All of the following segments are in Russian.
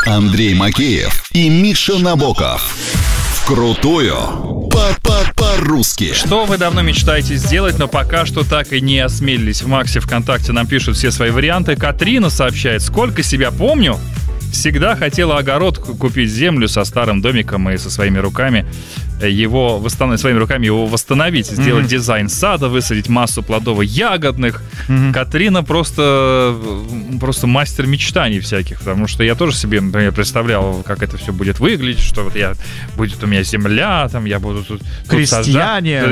Андрей Макеев и Миша Набоков. Вкрутую по-русски. Что вы давно мечтаете сделать, но пока что так и не осмелились? В Максе ВКонтакте нам пишут все свои варианты. Катрина сообщает: сколько себя помню, всегда хотела огород купить, землю со старым домиком и со своими руками его восстановить, сделать дизайн сада, высадить массу плодово-ягодных. Катрина просто мастер мечтаний всяких, потому что я тоже себе, например, представлял, как это все будет выглядеть, что вот будет у меня земля, там я буду тут крестьяне,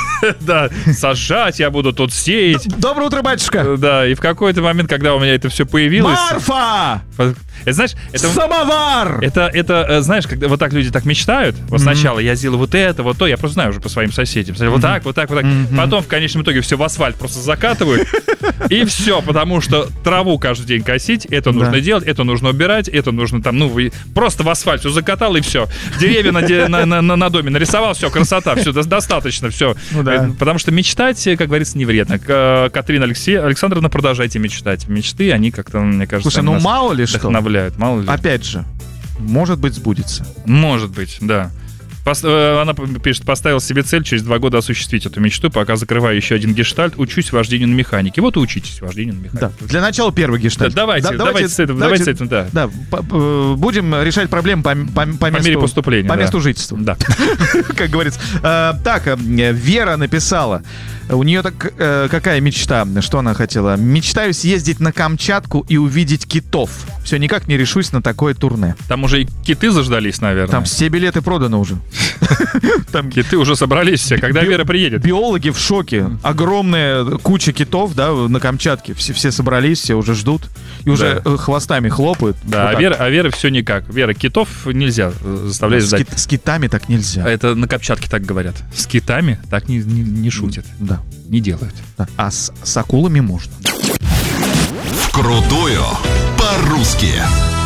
сажать, я буду тут сеять. Доброе утро, батюшка. Да, и в какой-то момент, когда у меня это все появилось... Марфа! Знаешь, это... Самовар! Это, знаешь, когда вот так люди так мечтают, вот сначала я сделаю вот это, вот то, я просто знаю уже по своим соседям, вот так. Потом в конечном итоге все в асфальт просто закатывают, и все, потому что траву каждый день косить, это нужно делать, это нужно убирать, это нужно там, просто в асфальт все закатал, и все. Деревья на доме нарисовал, все, красота, все, достаточно, все. Потому что мечтать, как говорится, не вредно. Катрина Александровна, продолжайте мечтать. Мечты, они как-то, мне кажется, слушай, мало ли что. Вдохновляют, мало ли. Опять же, может быть, сбудется. Может быть, да. Она пишет: поставил себе цель через 2 года осуществить эту мечту, пока закрываю еще один гештальт, учусь вождению на механике. Вот и учитесь вождению на механике. Да. Для начала первый гештальт. Давайте с этим, да. Да, будем решать проблемы по мере поступления. По месту жительства. Да. Как говорится. Так, Вера написала. У нее какая мечта? Что она хотела? Мечтаю съездить на Камчатку и увидеть китов. Все, никак не решусь на такое турне. Там уже и киты заждались, наверное. Там все билеты проданы уже. Киты уже собрались все. Когда Вера приедет? Биологи в шоке. Огромная куча китов, да, на Камчатке. Все собрались, все уже ждут. И уже хвостами хлопают. Да, а Вера все никак. Вера, китов нельзя заставлять ждать. С китами так нельзя. Это на Камчатке так говорят. С китами так не шутят. Да. Не делают. Да. А с акулами можно. Вкрутую по-русски.